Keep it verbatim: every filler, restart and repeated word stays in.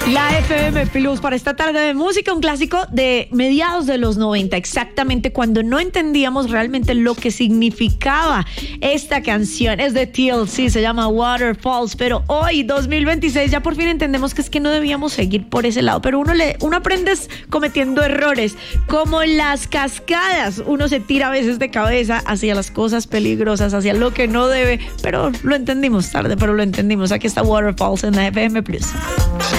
La F M Plus para esta tarde de música, un clásico de mediados de los noventa, exactamente cuando no entendíamos realmente lo que significaba esta canción. Es de T L C, se llama Waterfalls, pero hoy, dos mil veintiséis, ya por fin entendemos que es que no debíamos seguir por ese lado, pero uno, le, uno aprende cometiendo errores, como las cascadas. Uno se tira a veces de cabeza hacia las cosas peligrosas, hacia lo que no debe, pero lo entendimos tarde, pero lo entendimos. Aquí está Waterfalls en la F M Plus.